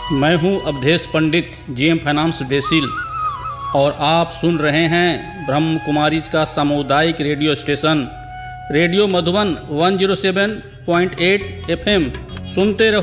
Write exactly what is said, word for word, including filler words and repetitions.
मैं हूं अवधेश पंडित, GM finance BECIL, और आप सुन रहे हैं ब्रह्म कुमारी का सामुदायिक रेडियो स्टेशन रेडियो मधुबन एक सौ सात पॉइंट आठ एफएम। सुनते रहो।